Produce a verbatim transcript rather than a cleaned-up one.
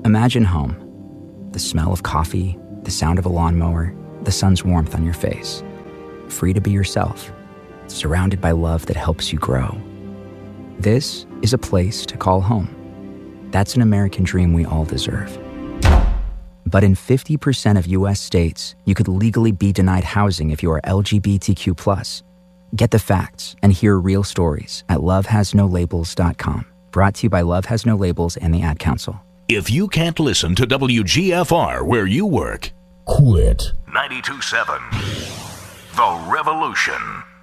Imagine home. The smell of coffee, the sound of a lawnmower, the sun's warmth on your face. Free to be yourself, surrounded by love that helps you grow. This is a place to call home. That's an American dream we all deserve. But in fifty percent of U S states, you could legally be denied housing if you are L G B T Q plus. Get the facts and hear real stories at love has no labels dot com. Brought to you by Love Has No Labels and the Ad Council. If you can't listen to W G F R where you work, quit. ninety-two point seven The Revolution.